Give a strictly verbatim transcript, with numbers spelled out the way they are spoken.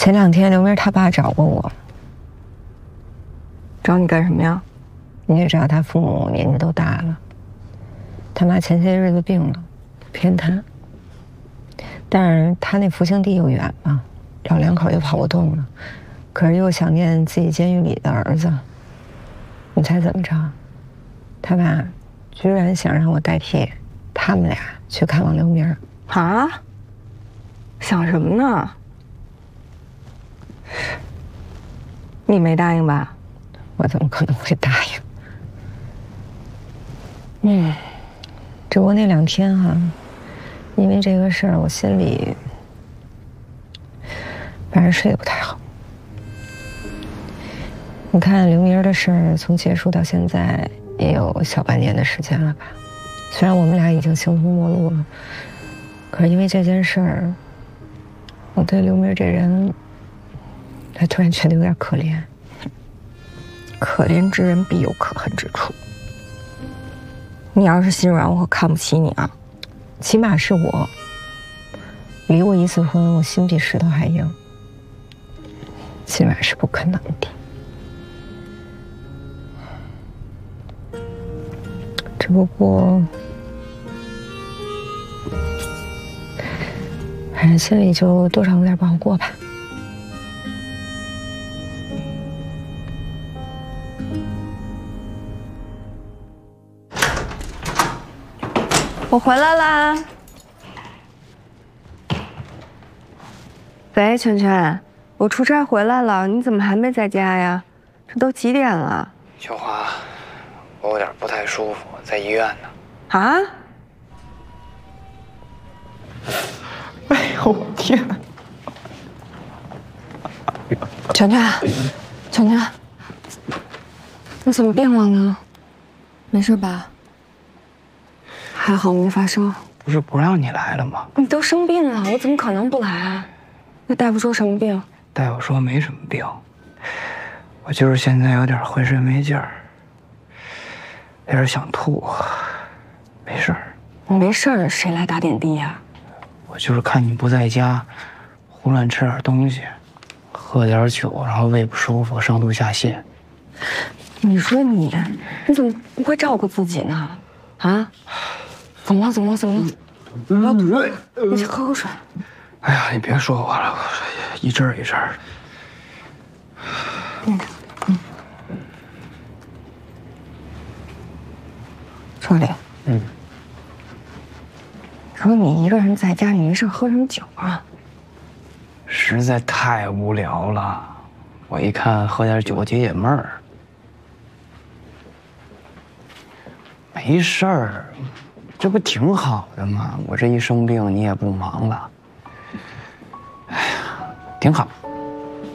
前两天刘明他爸找过我， 找你干什么呀？ 你也知道他父母年纪都大了，他妈前些日子病了，偏瘫。但是他那福星地又远嘛，老两口又跑不动了，可是又想念自己监狱里的儿子。你猜怎么着？他爸居然想让我代替他们俩去看望刘明。 啊？想什么呢？你没答应吧？ 我怎么可能会答应？嗯，只不过那两天哈、啊，因为这个事儿，我心里反正睡得不太好。你看刘明的事儿从结束到现在也有小半年的时间了吧？虽然我们俩已经形同陌路了，可是因为这件事儿，我对刘明这人，他突然觉得有点可怜。 可怜之人必有可恨之处。你要是心软，我可看不起你啊！ 起码是我，离过一次婚，我心比石头还硬。今晚是不可能的。只不过，反正心里就多少有点不好过吧。 我回来啦。喂，圈圈，我出差回来了，你怎么还没在家呀？这都几点了？ 秋华，我有点不太舒服，在医院呢。 啊？ 哎呦我天！ 圈圈，圈圈，你怎么病了呢？没事吧？还好没发烧。 不是不让你来了吗？ 你都生病了，我怎么可能不来啊？那大夫说什么病？ 大夫说没什么病，我就是现在有点浑身没劲儿，有点想吐，没事儿。 没事儿，谁来打点滴呀？ 我就是看你不在家，胡乱吃点东西，喝点酒，然后胃不舒服，上吐下泻。 你说你，你怎么不会照顾自己呢？啊？怎么了？怎么了？怎么了？不要吐，你去喝口水。 哎呀，你别说我了，我一阵儿一阵儿。 嗯嗯。少林。嗯。说你一个人在家，你没事喝什么酒啊？ 实在太无聊了，我一看喝点酒解解闷儿。没事儿，这不挺好的吗？我这一生病，你也不忙了。哎呀，挺好。